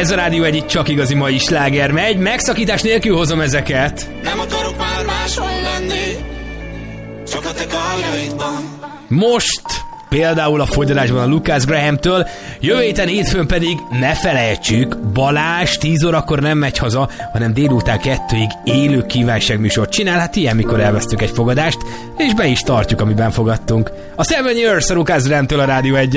Ez a Rádió Egy, csak igazi mai sláger megy. Megszakítás nélkül hozom ezeket. Nem akarok már máshol lenni, csak a te karjaidban. Most például a fogyalásban a Lucas Graham-től, jövő héten hétfőn pedig ne felejtsük, Balázs 10 órakor nem megy haza, hanem délután 2-ig élő kívánságműsort csinál, hát ilyen, mikor elvesztünk egy fogadást, és be is tartjuk, amiben fogadtunk. A 7 Years a Lucas Graham-től a Rádió Egy.